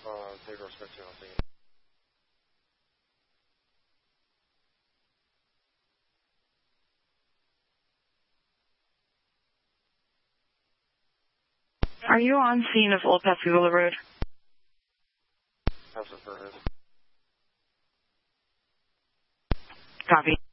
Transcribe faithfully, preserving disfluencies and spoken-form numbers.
uh, Theodore Smith two on scene. Are you on scene of Old Pascagoula Road? That's affirmative. Copy.